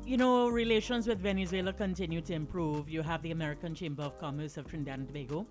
Relations with Venezuela continue to improve. You have the American Chamber of Commerce of Trinidad and Tobago,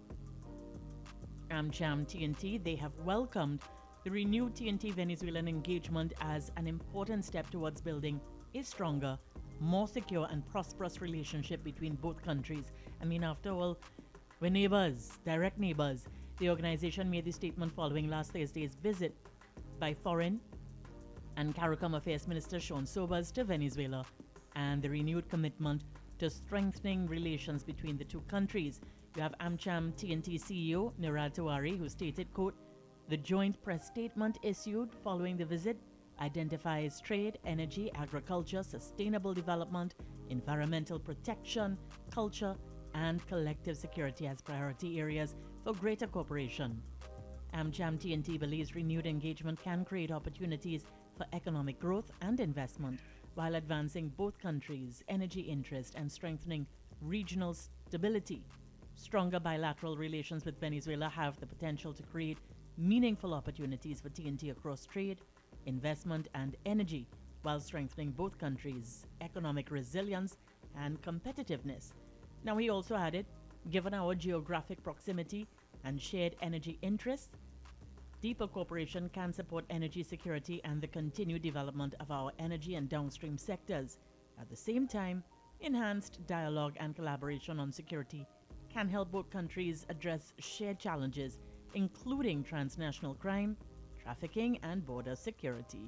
AmCham TNT. They have welcomed the renewed TNT Venezuelan engagement as an important step towards building a stronger, more secure and prosperous relationship between both countries. After all, we're neighbors, direct neighbors. The organization made the statement following last Thursday's visit by Foreign and CARICOM Affairs Minister Sean Sobers to Venezuela, and the renewed commitment to strengthening relations between the two countries. You have AmCham TNT CEO Nirad Tawari, who stated, quote, "The joint press statement issued following the visit identifies trade, energy, agriculture, sustainable development, environmental protection, culture, and collective security as priority areas for greater cooperation." AmCham TNT believes renewed engagement can create opportunities for economic growth and investment while advancing both countries' energy interest and strengthening regional stability. Stronger bilateral relations with Venezuela have the potential to create meaningful opportunities for TNT across trade, investment, and energy, while strengthening both countries' economic resilience and competitiveness. Now, he also added, given our geographic proximity and shared energy interests, deeper cooperation can support energy security and the continued development of our energy and downstream sectors. At the same time, enhanced dialogue and collaboration on security can help both countries address shared challenges, including transnational crime, trafficking, and border security.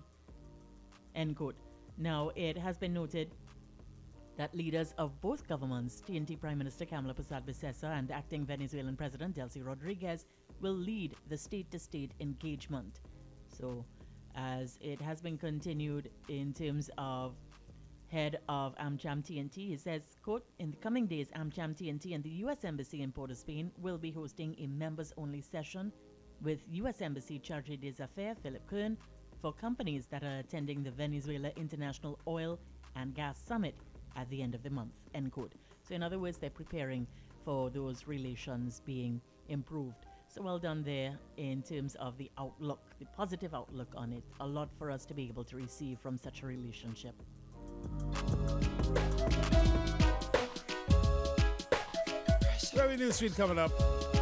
End quote. Now, it has been noted that leaders of both governments, TNT Prime Minister Kamala Persad-Bissessar and acting Venezuelan President Delcy Rodriguez, will lead the state-to-state engagement. So, as it has been continued in terms of head of AmCham TNT, he says, quote, "In the coming days, AmCham TNT and the U.S. Embassy in Port of Spain will be hosting a members-only session with U.S. Embassy Charge d'Affaires Philip Kern for companies that are attending the Venezuela International Oil and Gas Summit at the end of the month," end quote. So in other words, they're preparing for those relations being improved. So well done there in terms of the outlook, the positive outlook on it. A lot for us to be able to receive from such a relationship. Very Newsfeed coming up.